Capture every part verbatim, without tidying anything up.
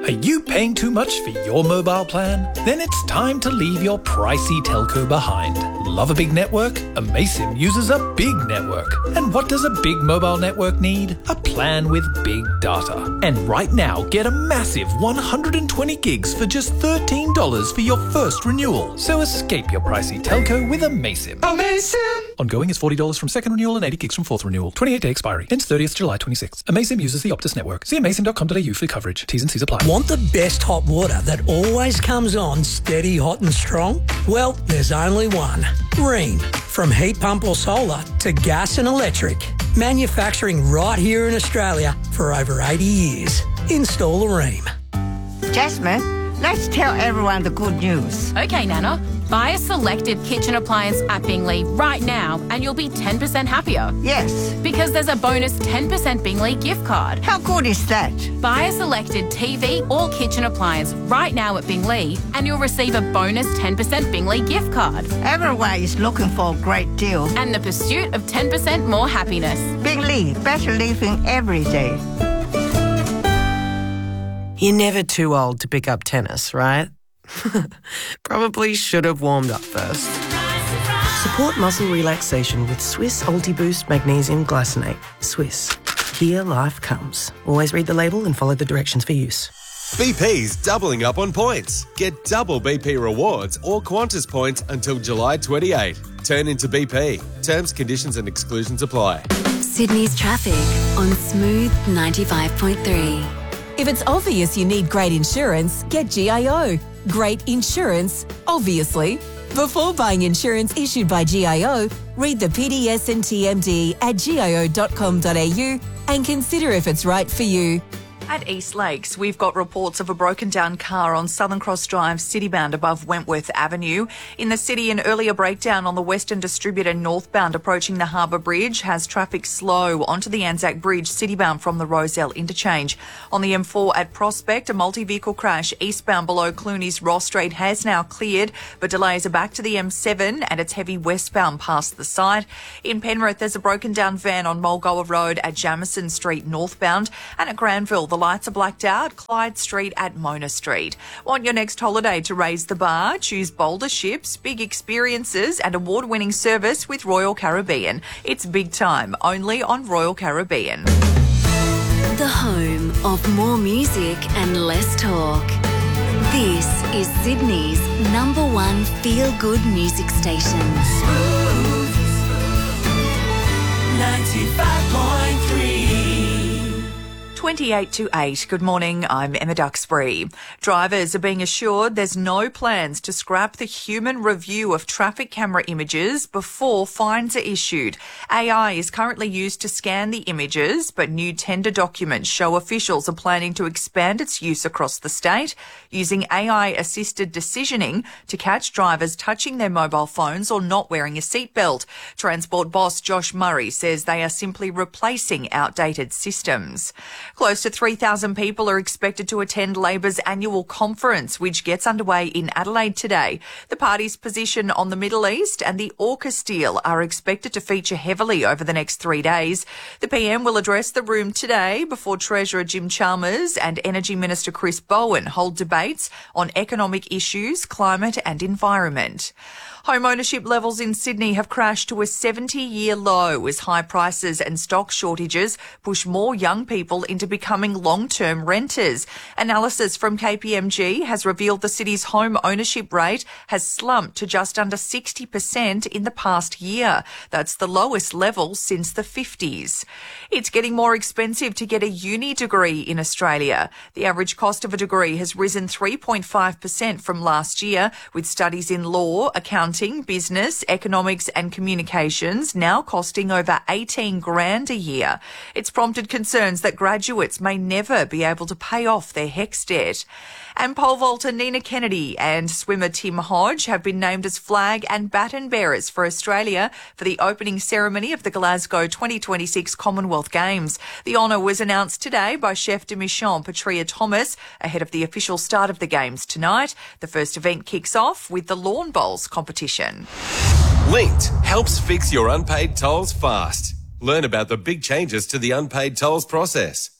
Are you paying too much for your mobile plan? Then it's time to leave your pricey telco behind. Love a big network? Amaysim uses a big network. And what does a big mobile network need? A plan with big data. And right now, get a massive one hundred twenty gigs for just thirteen dollars for your first renewal. So escape your pricey telco with Amaysim. Amaysim! Ongoing is forty dollars from second renewal and eighty gigs from fourth renewal. twenty-eight day expiry. Ends thirtieth July twenty-sixth. Amaysim uses the Optus network. See amaysim dot com dot a u for coverage. T's and C's apply. Want the best hot water that always comes on steady, hot and strong? Well, there's only one. Rheem. From heat pump or solar to gas and electric. Manufacturing right here in Australia for over eighty years. Install a Rheem. Jasmine, let's tell everyone the good news. Okay, Nana. Buy a selected kitchen appliance at Bingley right now and you'll be ten percent happier. Yes. Because there's a bonus ten percent Bingley gift card. How good is that? Buy a selected T V or kitchen appliance right now at Bingley and you'll receive a bonus ten percent Bingley gift card. Everyone is looking for a great deal. And the pursuit of ten percent more happiness. Bingley, better living every day. You're never too old to pick up tennis, right? Probably should have warmed up first. Support muscle relaxation with Swiss Ultiboost Magnesium Glycinate. Swiss. Here life comes. Always read the label and follow the directions for use. B P's doubling up on points. Get double B P rewards or Qantas points until July twenty-eighth. Turn into B P. Terms, conditions and exclusions apply. Sydney's traffic on Smooth ninety-five point three. If it's obvious you need great insurance, get G I O. Great insurance, obviously. Before buying insurance issued by G I O, read the P D S and T M D at g i o dot com dot a u and consider if it's right for you. At East Lakes, we've got reports of a broken down car on Southern Cross Drive, citybound above Wentworth Avenue. In the city, an earlier breakdown on the Western Distributor northbound approaching the Harbour Bridge has traffic slow onto the Anzac Bridge, citybound from the Rozelle interchange. On the M four at Prospect, a multi-vehicle crash eastbound below Clooney's Ross Street has now cleared, but delays are back to the M seven and it's heavy westbound past the site. In Penrith, there's a broken down van on Mulgoa Road at Jamison Street northbound, and at Granville, the lights are blacked out, Clyde Street at Mona Street. Want your next holiday to raise the bar? Choose bolder ships, big experiences and award-winning service with Royal Caribbean. It's big time, only on Royal Caribbean. The home of more music and less talk. This is Sydney's number one feel-good music station. Smooth ninety-five point three. twenty-eight to eight. Good morning, I'm Emma Duxbury. Drivers are being assured there's no plans to scrap the human review of traffic camera images before fines are issued. A I is currently used to scan the images, but new tender documents show officials are planning to expand its use across the state, using A I-assisted decisioning to catch drivers touching their mobile phones or not wearing a seatbelt. Transport boss Josh Murray says they are simply replacing outdated systems. Close to three thousand people are expected to attend Labor's annual conference, which gets underway in Adelaide today. The party's position on the Middle East and the AUKUS deal are expected to feature heavily over the next three days. The P M will address the room today before Treasurer Jim Chalmers and Energy Minister Chris Bowen hold debates on economic issues, climate and environment. Home ownership levels in Sydney have crashed to a seventy-year low as high prices and stock shortages push more young people into becoming long-term renters. Analysis from K P M G has revealed the city's home ownership rate has slumped to just under sixty percent in the past year. That's the lowest level since the fifties. It's getting more expensive to get a uni degree in Australia. The average cost of a degree has risen three point five percent from last year, with studies in law, accounting, business, economics and communications now costing over eighteen grand a year. It's prompted concerns that graduates may never be able to pay off their HECS debt. And pole vaulter Nina Kennedy and swimmer Tim Hodge have been named as flag and baton bearers for Australia for the opening ceremony of the Glasgow twenty twenty-six Commonwealth Games. The honour was announced today by chef de mission Patria Thomas ahead of the official start of the Games tonight. The first event kicks off with the Lawn Bowls competition. Linked helps fix your unpaid tolls fast. Learn about the big changes to the unpaid tolls process.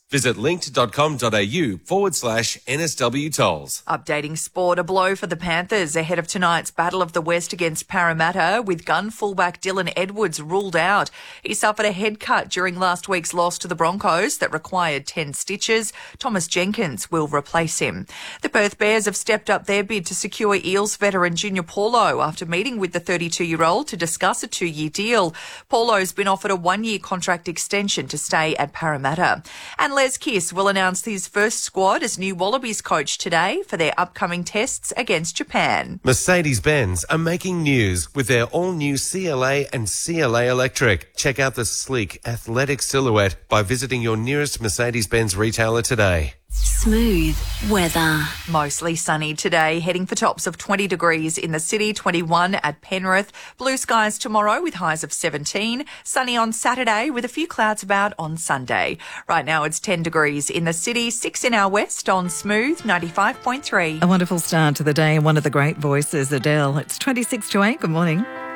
Visit linked.com.au forward slash NSW tolls. Updating sport, a blow for the Panthers ahead of tonight's Battle of the West against Parramatta, with gun fullback Dylan Edwards ruled out. He suffered a head cut during last week's loss to the Broncos that required ten stitches. Thomas Jenkins will replace him. The Perth Bears have stepped up their bid to secure Eels veteran Junior Paulo after meeting with the thirty-two-year-old to discuss a two-year deal. Paulo's been offered a one-year contract extension to stay at Parramatta. And Les Kiss will announce his first squad as new Wallabies coach today for their upcoming tests against Japan. Mercedes-Benz are making news with their all-new C L A and C L A Electric. Check out the sleek, athletic silhouette by visiting your nearest Mercedes-Benz retailer today. Smooth weather. Mostly sunny today, heading for tops of twenty degrees in the city, twenty-one at Penrith. Blue skies tomorrow with highs of seventeen. Sunny on Saturday with a few clouds about on Sunday. Right now it's ten degrees in the city, six in our west on Smooth ninety-five point three. A wonderful start to the day. One of the great voices, Adele. It's twenty-six to eight. Good morning.